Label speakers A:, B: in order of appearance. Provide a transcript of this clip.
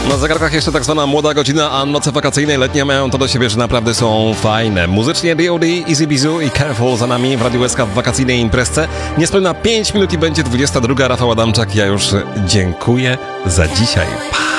A: Na zegarkach jeszcze tak zwana młoda godzina, a noce wakacyjne letnie mają to do siebie, że naprawdę są fajne. Muzycznie D.O.D., Easy Bizu i Careful za nami w Radiu SK w wakacyjnej imprezce. Niespełna 5 minut i będzie 22. Rafał Adamczak. Ja już dziękuję za dzisiaj. Pa!